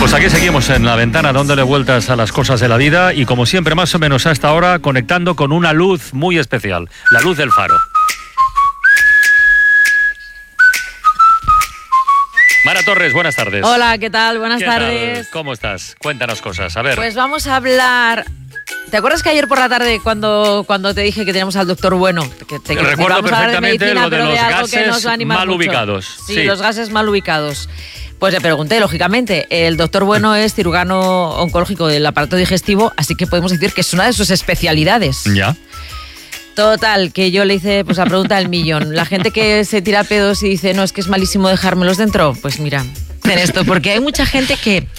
Pues aquí seguimos en La Ventana, dándole vueltas a las cosas de la vida y como siempre, más o menos a esta hora, conectando con una luz muy especial, la luz del faro. Mara Torres, buenas tardes. Hola, ¿qué tal? Buenas tardes. ¿Cómo estás? Cuéntanos cosas, a ver. Pues vamos a hablar... ¿Te acuerdas que ayer por la tarde cuando te dije que teníamos al doctor Bueno? Recuerdo perfectamente lo de los gases mal ubicados. Sí, los gases mal ubicados. Pues le pregunté, lógicamente, el doctor Bueno es cirujano oncológico del aparato digestivo, así que podemos decir que es una de sus especialidades. Ya. Total, que yo le hice pues la pregunta del millón. La gente que se tira pedos y dice, no, es que es malísimo dejármelos dentro, pues mira, en esto, porque hay mucha gente que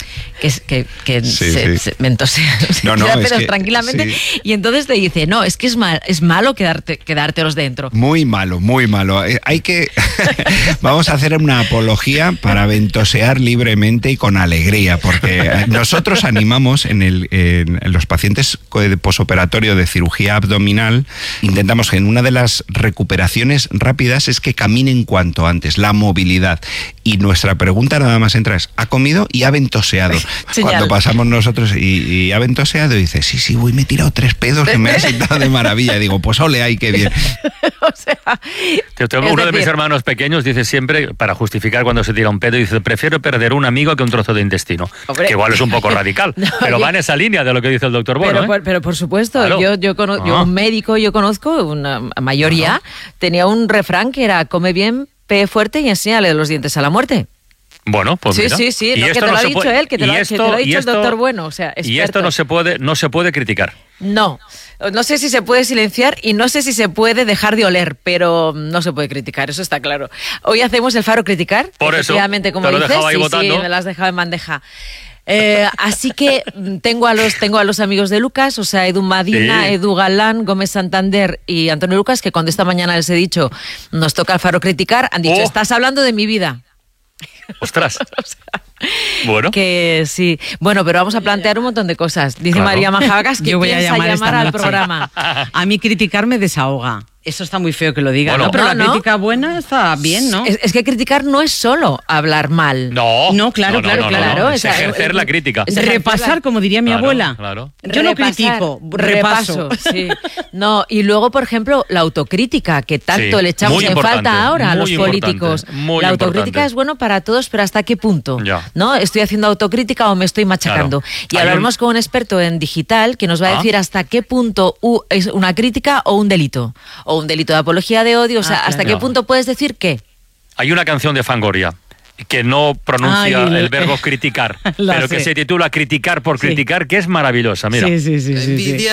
se mentosea, tira pedos tranquilamente, sí. Y entonces te dice, no, es que es malo quedártelos dentro. Muy malo, muy malo. Hay que... Vamos a hacer una apología para ventosear libremente y con alegría, porque nosotros animamos en los pacientes de posoperatorio de cirugía abdominal, intentamos que en una de las recuperaciones rápidas es que caminen cuanto antes, la movilidad. Y nuestra pregunta nada más entra es, ¿ha comido y ha ventoseado? Cuando pasamos nosotros y ha ventoseado, y dice, sí, voy, me he tirado 3 pedos que me ha sentado de maravilla. Y digo, pues ole, ay, qué bien. O sea, uno de mis hermanos pequeños dice siempre, para justificar cuando se tira un pedo, dice, prefiero perder un amigo que un trozo de intestino. Hombre. Que igual es un poco radical, pero va en esa línea de lo que dice el doctor Bueno. Pero por supuesto, claro. yo un médico, yo conozco, una mayoría, tenía un refrán que era, come bien, pe fuerte y enséñale los dientes a la muerte. Bueno, pues mira. Sí, no, que te lo ha dicho él, que te lo ha dicho el doctor Bueno, o sea, experto. Y esto no se puede criticar. No sé si se puede silenciar y no sé si se puede dejar de oler, pero no se puede criticar, eso está claro. Hoy hacemos el Faro Criticar, por eso, como te lo dices, dejaba ahí votando. Sí, me lo has dejado en bandeja. Así que tengo a los amigos de Lucas, o sea, Edu Madina, sí. Edu Galán, Gómez Santander y Antonio Lucas, que cuando esta mañana les he dicho, nos toca el Faro Criticar, han dicho, estás hablando de mi vida. ¡Ostras! O sea, bueno. Que sí. Bueno, pero vamos a plantear un montón de cosas. Dice María Majagas que piensa llamar al programa. A mí criticar me desahoga. Eso está muy feo que lo diga, bueno, ¿no? Pero la crítica buena está bien, ¿no? Es que criticar no es solo hablar mal. No, claro. Es ejercer la crítica. Es repasar, como diría mi abuela. Claro. Yo no critico, repaso. Sí. No, y luego, por ejemplo, la autocrítica, que tanto le echamos en falta ahora a los políticos. La autocrítica es bueno para todos, pero ¿hasta qué punto? Ya. ¿No? ¿Estoy haciendo autocrítica o me estoy machacando? Claro. Y hablaremos con un experto en digital que nos va a decir hasta qué punto es una crítica o un delito. O un delito de apología de odio, o sea, ¿hasta qué punto puedes decir qué? Hay una canción de Fangoria que no pronuncia el verbo criticar, pero que se titula Criticar por criticar, que es maravillosa, mira. Sí.